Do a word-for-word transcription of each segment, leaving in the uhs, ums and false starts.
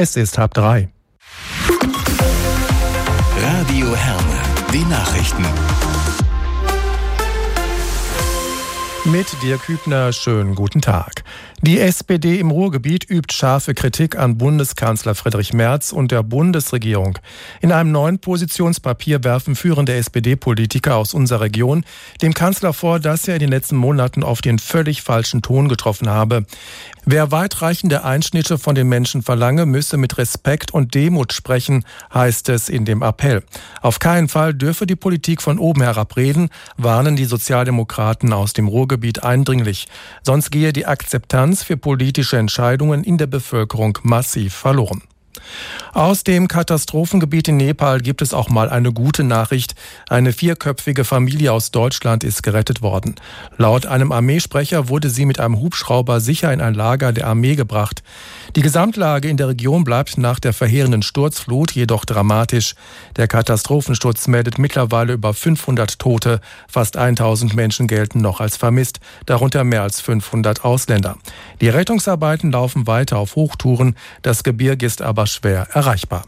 Es ist halb drei. Radio Herne, die Nachrichten. Mit Dirk Hübner, schönen guten Tag. Die S P D im Ruhrgebiet übt scharfe Kritik an Bundeskanzler Friedrich Merz und der Bundesregierung. In einem neuen Positionspapier werfen führende S P D-Politiker aus unserer Region dem Kanzler vor, dass er in den letzten Monaten auf den völlig falschen Ton getroffen habe. Wer weitreichende Einschnitte von den Menschen verlange, müsse mit Respekt und Demut sprechen, heißt es in dem Appell. Auf keinen Fall dürfe die Politik von oben herab reden, warnen die Sozialdemokraten aus dem Ruhrgebiet eindringlich. Sonst gehe die Akzeptanz für politische Entscheidungen in der Bevölkerung massiv verloren. Aus dem Katastrophengebiet in Nepal gibt es auch mal eine gute Nachricht. Eine vierköpfige Familie aus Deutschland ist gerettet worden. Laut einem Armeesprecher wurde sie mit einem Hubschrauber sicher in ein Lager der Armee gebracht. Die Gesamtlage in der Region bleibt nach der verheerenden Sturzflut jedoch dramatisch. Der Katastrophenschutz meldet mittlerweile über fünfhundert Tote. Fast tausend Menschen gelten noch als vermisst, darunter mehr als fünfhundert Ausländer. Die Rettungsarbeiten laufen weiter auf Hochtouren. Das Gebirge ist aber schwer erreichbar.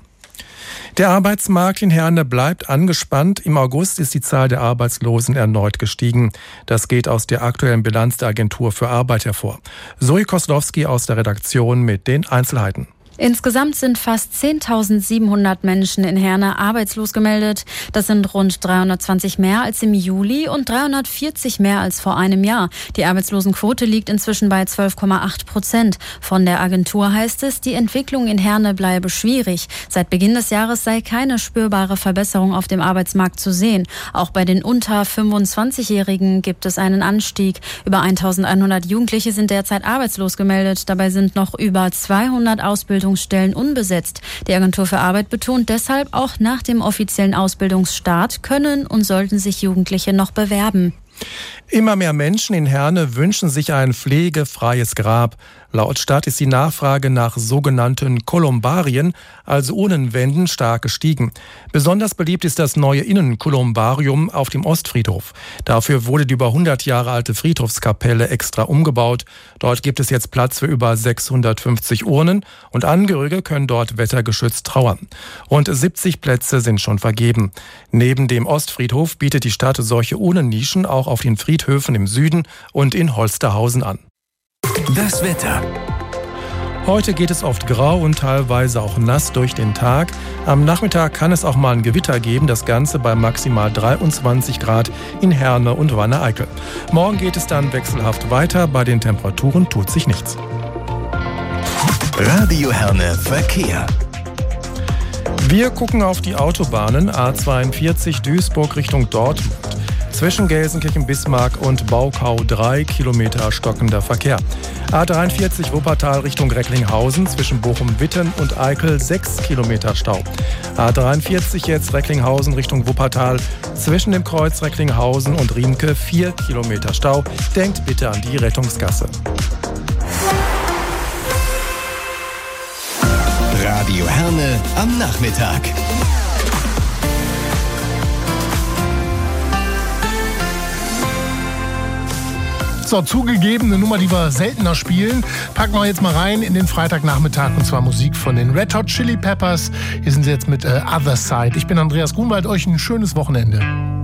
Der Arbeitsmarkt in Herne bleibt angespannt. Im August ist die Zahl der Arbeitslosen erneut gestiegen. Das geht aus der aktuellen Bilanz der Agentur für Arbeit hervor. Zoe Koslowski aus der Redaktion mit den Einzelheiten. Insgesamt sind fast zehntausendsiebenhundert Menschen in Herne arbeitslos gemeldet. Das sind rund dreihundertzwanzig mehr als im Juli und dreihundertvierzig mehr als vor einem Jahr. Die Arbeitslosenquote liegt inzwischen bei zwölf Komma acht Prozent. Von der Agentur heißt es, die Entwicklung in Herne bleibe schwierig. Seit Beginn des Jahres sei keine spürbare Verbesserung auf dem Arbeitsmarkt zu sehen. Auch bei den unter fünfundzwanzigjährigen gibt es einen Anstieg. Über eintausendeinhundert Jugendliche sind derzeit arbeitslos gemeldet. Dabei sind noch über zweihundert Ausbildungsstellen unbesetzt. Die Agentur für Arbeit betont deshalb, auch nach dem offiziellen Ausbildungsstart können und sollten sich Jugendliche noch bewerben. Immer mehr Menschen in Herne wünschen sich ein pflegefreies Grab. Laut Stadt ist die Nachfrage nach sogenannten Kolumbarien, also Urnenwänden, stark gestiegen. Besonders beliebt ist das neue Innenkolumbarium auf dem Ostfriedhof. Dafür wurde die über hundert Jahre alte Friedhofskapelle extra umgebaut. Dort gibt es jetzt Platz für über sechshundertfünfzig Urnen und Angehörige können dort wettergeschützt trauern. Rund siebzig Plätze sind schon vergeben. Neben dem Ostfriedhof bietet die Stadt solche Urnennischen auch auf den Friedhöfen im Süden und in Holsterhausen an. Das Wetter. Heute geht es oft grau und teilweise auch nass durch den Tag. Am Nachmittag kann es auch mal ein Gewitter geben, das Ganze bei maximal dreiundzwanzig Grad in Herne und Wanne-Eickel. Morgen geht es dann wechselhaft weiter, bei den Temperaturen tut sich nichts. Radio Herne Verkehr. Wir gucken auf die Autobahnen A zweiundvierzig Duisburg Richtung Dortmund. Zwischen Gelsenkirchen-Bismarck und Baukau drei Kilometer stockender Verkehr. A dreiundvierzig Wuppertal Richtung Recklinghausen zwischen Bochum-Witten und Eickel sechs Kilometer Stau. A dreiundvierzig jetzt Recklinghausen Richtung Wuppertal zwischen dem Kreuz Recklinghausen und Riemke vier Kilometer Stau. Denkt bitte an die Rettungsgasse. Radio Herne am Nachmittag. So, zugegeben, eine Nummer, die wir seltener spielen, packen wir jetzt mal rein in den Freitagnachmittag, und zwar Musik von den Red Hot Chili Peppers. Hier sind sie jetzt mit äh, Other Side. Ich bin Andreas Grunwald, euch ein schönes Wochenende.